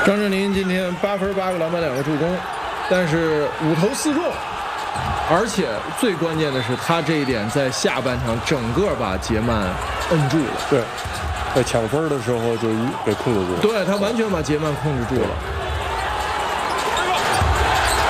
张镇麟今天8分8个篮板2个助攻，但是5投4中，而且最关键的是他这一点在下半场整个把杰曼摁住了。 对，在抢分的时候就给控制住了。 对，他完全把杰曼控制住了。